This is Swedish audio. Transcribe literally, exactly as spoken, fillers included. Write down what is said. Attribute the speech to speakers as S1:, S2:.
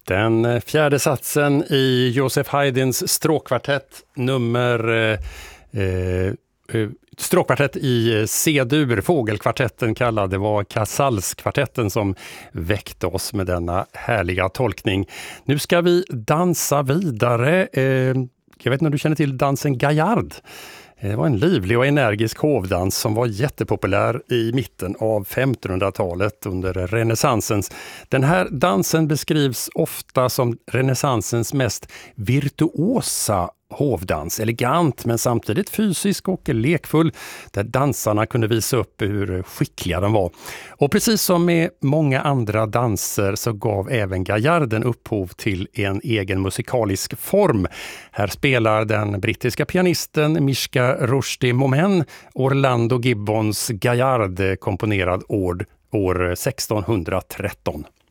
S1: Den fjärde satsen i Joseph Haydns stråkkvartett nummer eh, eh, stråkkvartett i C-dur, fågelkvartetten kallad. Det var Casals-kvartetten som väckte oss med denna härliga tolkning. Nu ska vi dansa vidare. Eh, jag vet inte om du känner till dansen Gaillard. Det var en livlig och energisk hovdans som var jättepopulär i mitten av femtonhundratalet under renässansens. Den här dansen beskrivs ofta som renässansens mest virtuosa hovdans, elegant men samtidigt fysisk och lekfull, där dansarna kunde visa upp hur skickliga de var. Och precis som med många andra danser så gav även Gaillarden upphov till en egen musikalisk form. Här spelar den brittiska pianisten Mishka Rushdie Momen Orlando Gibbons Gaillard, komponerad år, år sextonhundratretton.